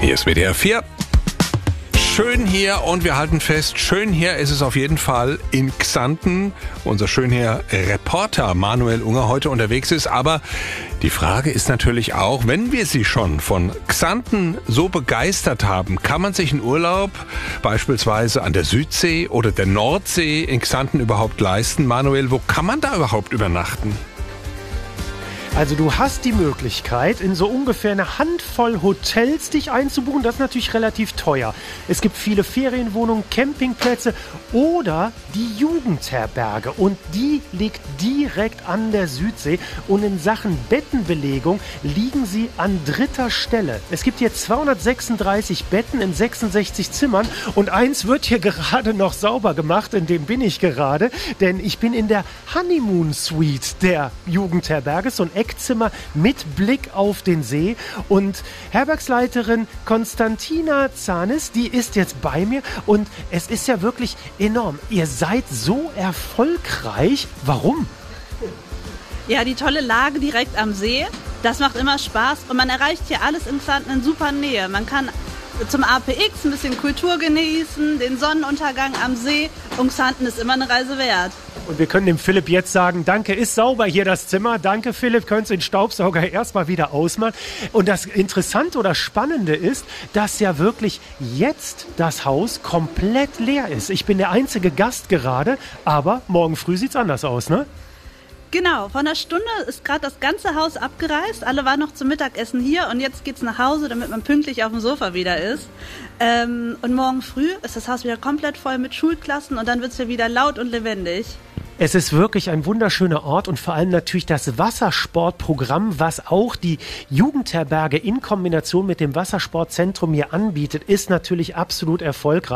Hier ist WDR 4. Schön hier und wir halten fest, schön hier ist es auf jeden Fall in Xanten. Unser schön hier Reporter Manuel Unger heute unterwegs ist. Aber die Frage ist natürlich auch, wenn wir Sie schon von Xanten so begeistert haben, kann man sich einen Urlaub beispielsweise an der Südsee oder der Nordsee in Xanten überhaupt leisten? Manuel, wo kann man da überhaupt übernachten? Also du hast die Möglichkeit, in so ungefähr eine Handvoll Hotels dich einzubuchen. Das ist natürlich relativ teuer. Es gibt viele Ferienwohnungen, Campingplätze oder die Jugendherberge. Und die liegt direkt an der Südsee. Und in Sachen Bettenbelegung liegen sie an 3. Stelle. Es gibt hier 236 Betten in 66 Zimmern. Und eins wird hier gerade noch sauber gemacht. In dem bin ich gerade. Denn ich bin in der Honeymoon Suite der Jugendherberge. So ein Eckzimmer mit Blick auf den See. Und Herbergsleiterin Konstantina Zanis, die ist jetzt bei mir. Und es ist ja wirklich enorm. Ihr seid so erfolgreich. Warum? Ja, die tolle Lage direkt am See. Das macht immer Spaß. Und man erreicht hier alles in Xanten in super Nähe. Man kann zum APX ein bisschen Kultur genießen, den Sonnenuntergang am See. Und Xanten ist immer eine Reise wert. Und wir können dem Philipp jetzt sagen, danke, ist sauber hier das Zimmer. Danke, Philipp, könntest du den Staubsauger erstmal wieder ausmachen. Und das Interessante oder Spannende ist, dass ja wirklich jetzt das Haus komplett leer ist. Ich bin der einzige Gast gerade, aber morgen früh sieht's anders aus, ne? Genau, vor einer Stunde ist gerade das ganze Haus abgereist. Alle waren noch zum Mittagessen hier und jetzt geht's nach Hause, damit man pünktlich auf dem Sofa wieder ist. Und morgen früh ist das Haus wieder komplett voll mit Schulklassen und dann wird's ja wieder laut und lebendig. Es ist wirklich ein wunderschöner Ort und vor allem natürlich das Wassersportprogramm, was auch die Jugendherberge in Kombination mit dem Wassersportzentrum hier anbietet, ist natürlich absolut erfolgreich.